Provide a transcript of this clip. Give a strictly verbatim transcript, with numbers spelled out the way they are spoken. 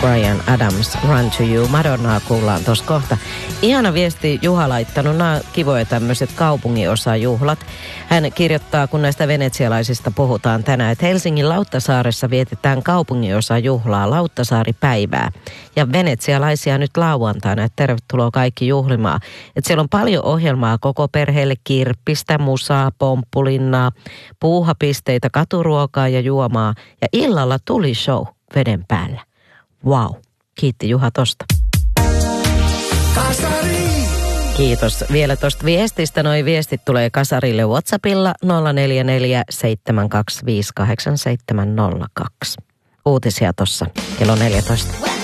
Bryan Adams, Run to You. Madonnaa kuullaan tuossa kohta. Ihana viesti Juha laittanut. Nämä kivoja tämmöiset kaupunginosajuhlat. Hän kirjoittaa, kun näistä venetsialaisista puhutaan tänään, että Helsingin Lauttasaaressa vietetään kaupunginosajuhlaa, Lauttasaaripäivää. Ja venetsialaisia nyt lauantaina, että tervetuloa kaikki juhlimaan. Että siellä on paljon ohjelmaa koko perheelle, kirppistä, musaa, pomppulinnaa, puuhapisteitä, katuruokaa ja juomaa. Ja illalla tuli show veden päällä. Wow. Kiitti Juha tosta. Kasari. Kiitos vielä tosta viestistä. Noi viestit tulee Kasarille WhatsAppilla nolla neljä neljä seitsemän kaksi viisi kahdeksan seitsemän nolla kaksi. Uutisia tossa kello neljätoista.